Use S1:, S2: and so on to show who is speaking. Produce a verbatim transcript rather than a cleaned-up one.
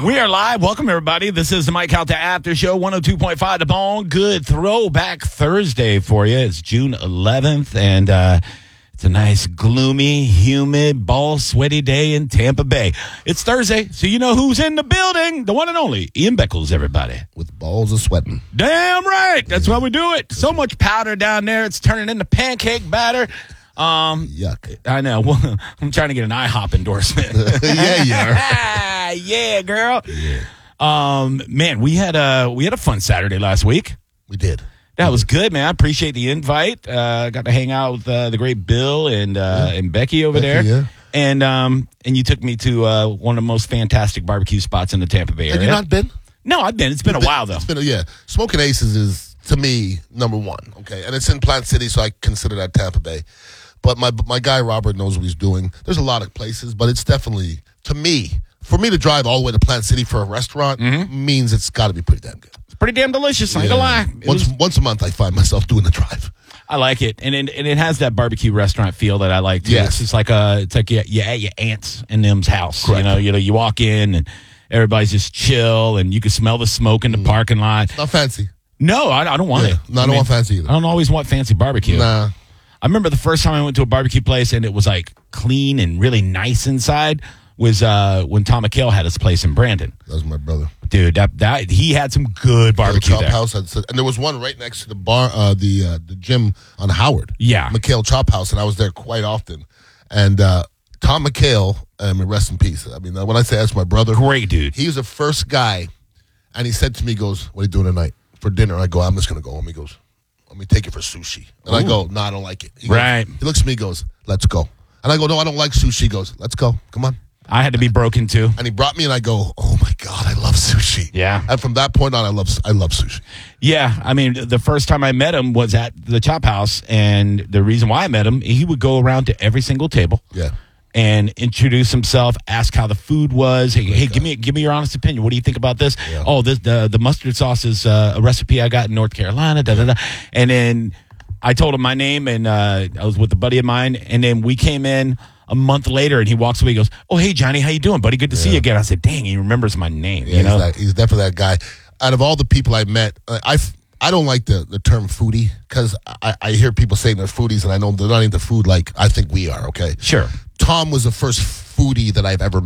S1: We are live. Welcome, everybody. This is the Mike Calta After Show, one oh two point five The Bone. Good throwback Thursday for you. It's June eleventh, and uh, it's a nice, gloomy, humid, ball sweaty day in Tampa Bay. It's Thursday, so you know who's in the building. The one and only Ian Beckles, everybody.
S2: With balls of sweating.
S1: Damn right. That's why we do it. So much powder down there. It's turning into pancake batter. Um,
S2: Yuck.
S1: I know. I'm trying to get an IHOP endorsement.
S2: Yeah, you are.
S1: Yeah, girl.
S2: Yeah.
S1: Um, man, we had a we had a fun Saturday last week.
S2: We did.
S1: That was good, man. I appreciate the invite. Uh, got to hang out with uh, the great Bill and uh,
S2: Yeah.
S1: and Becky over
S2: Becky,
S1: there.
S2: yeah.
S1: And um, and you took me to uh, one of the most fantastic barbecue spots in the Tampa Bay area.
S2: Have you not been?
S1: No, I've been. It's been a while though.
S2: It's been a, yeah. Smoking Aces is, to me, number one. Okay, and it's in Plant City, so I consider that Tampa Bay. But my my guy Robert knows what he's doing. There's a lot of places, but it's definitely, to me, for me to drive all the way to Plant City for a restaurant
S1: Mm-hmm.
S2: means it's got to be pretty damn good.
S1: It's pretty damn delicious. I ain't gonna lie. It
S2: Once
S1: was-
S2: once a month, I find myself doing the drive.
S1: I like it, and it, and it has that barbecue restaurant feel that I like too.
S2: Yes.
S1: It's just like a, it's like you, you at your aunt's and them's house.
S2: Correct.
S1: You know, you know, you walk in and everybody's just chill, and you can smell the smoke in the parking lot.
S2: Not fancy.
S1: No, I, I don't want
S2: Yeah.
S1: it.
S2: No, I don't want fancy either.
S1: I don't always want fancy barbecue.
S2: Nah.
S1: I remember the first time I went to a barbecue place and it was like clean and really nice inside was uh, when Tom McHale had his place in Brandon.
S2: That was my brother.
S1: Dude, that, that he had some good barbecue
S2: Chop
S1: there.
S2: House had, and there was one right next to the bar, uh, the uh, the gym on Howard.
S1: Yeah.
S2: McHale Chop House, and I was there quite often. And uh, Tom McHale, um, rest in peace. I mean, when I say that's my brother,
S1: Great dude.
S2: he was the first guy, and he said to me, he goes, "What are you doing tonight for dinner?" I go, "I'm just gonna go home." He goes, "Let me take you for sushi." And I go, "No, I don't like it." He goes,
S1: Right.
S2: He looks at me, he goes, "Let's go." And I go, "No, I don't like sushi." He goes, "Let's go. Come on."
S1: I had to be broken too.
S2: And he brought me, and I go, "Oh my god, I love sushi."
S1: Yeah.
S2: And from that point on, I love I love sushi.
S1: Yeah, I mean, the first time I met him was at the Chop House, and the reason why I met him, he would go around to every single table.
S2: Yeah.
S1: And introduce himself, ask how the food was. Hey, hey, give me give me your honest opinion. What do you think about this?
S2: Yeah.
S1: Oh, this the the mustard sauce is uh, a recipe I got in North Carolina. Da da da. And then I told him my name, and uh, I was with a buddy of mine. And then we came in a month later, and he walks away. He goes, "Oh, hey Johnny, how you doing, buddy? Good to see you again." I said, "Dang, he remembers my name."
S2: Yeah,
S1: you know,
S2: he's, that, he's definitely that guy. Out of all the people I met, uh, I I don't like the, the term foodie because I, I hear people saying they're foodies, and I know they're not into food like I think we are. Okay,
S1: sure.
S2: Tom was the first foodie that I've ever